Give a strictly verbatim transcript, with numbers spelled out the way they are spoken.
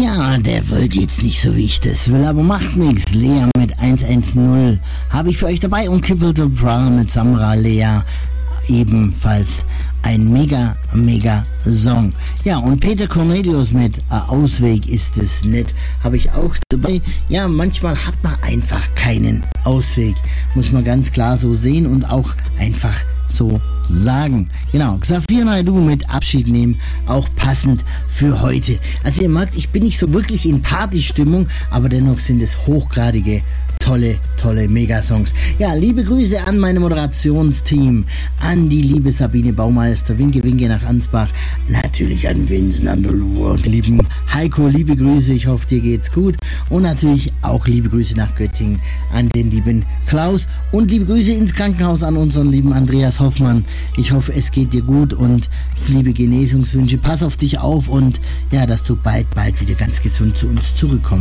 Ja, der wollte jetzt nicht so, wie ich das will, aber macht nichts. Lea mit eins eins null habe ich für euch dabei und Kipple to Bra mit Samra Lea. Ebenfalls ein mega, mega Song. Ja, und Peter Cornelius mit äh, Ausweg ist es nicht, habe ich auch dabei. Ja, manchmal hat man einfach keinen Ausweg, muss man ganz klar so sehen und auch einfach so sagen. Genau, Xavier Naidoo mit Abschied nehmen, auch passend für heute. Also ihr merkt, ich bin nicht so wirklich in Partystimmung, aber dennoch sind es hochgradige tolle, tolle Megasongs. Ja, liebe Grüße an meine Moderationsteam, an die liebe Sabine Baumeister, Winke, Winke nach Ansbach, natürlich an Vincent, an den lieben Heiko, liebe Grüße, ich hoffe, dir geht's gut und natürlich auch liebe Grüße nach Göttingen an den lieben Klaus und liebe Grüße ins Krankenhaus an unseren lieben Andreas Hoffmann. Ich hoffe, es geht dir gut und liebe Genesungswünsche, pass auf dich auf und ja, dass du bald, bald wieder ganz gesund zu uns zurückkommst.